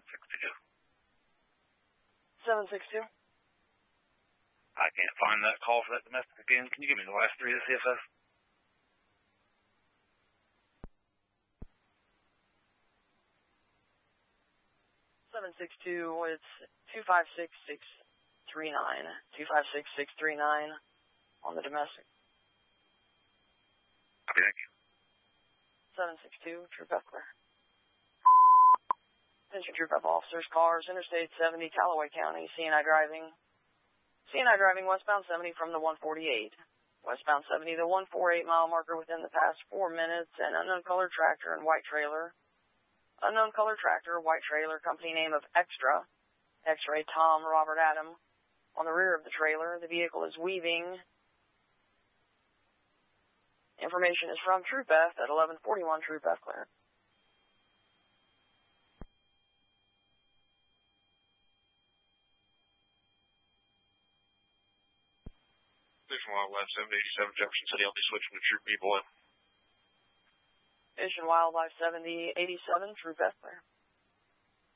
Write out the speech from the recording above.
762. I can't find that call for that domestic again. Can you give me the last three of the CFS? 762, it's 256639. 256639 on the domestic. Okay, thank you. 762, Troop F clear. Attention Troop F officers, cars, Interstate 70, Callaway County, CNI driving westbound 70 from the 148. Westbound 70, the 148 mile marker within the past 4 minutes, an unknown colored tractor and white trailer. Unknown colored tractor, white trailer, company name of Extra, X-ray Tom Robert Adam. On the rear of the trailer, the vehicle is weaving. Information is from Troop F at 1141 Troop F clear. Station Wildlife 787 Jefferson City, I'll be switching to Troop B boy. Station Wildlife 7087 Troop F clear.